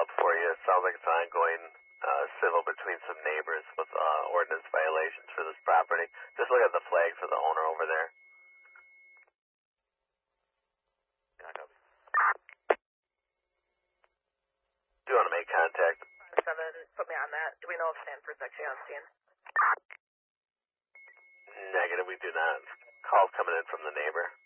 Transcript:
up for you. It sounds like it's an ongoing civil between some neighbors with ordinance violations for this property. Just look at the flag for the owner over there. Do you want to make contact? 7, put me on that. Do we know if Stanford's actually on scene? Negative, we do not. Calls coming in from the neighbor.